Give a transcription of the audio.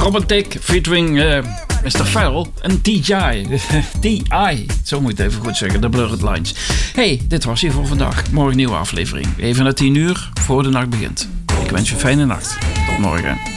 Robin Thicke featuring Mr. Farrell en D.I. D.I. Zo moet ik het even goed zeggen, de Blurred Lines. Hey, dit was hier voor vandaag. Morgen een nieuwe aflevering. Even na 10 uur, voor de nacht begint. Ik wens je een fijne nacht. Tot morgen.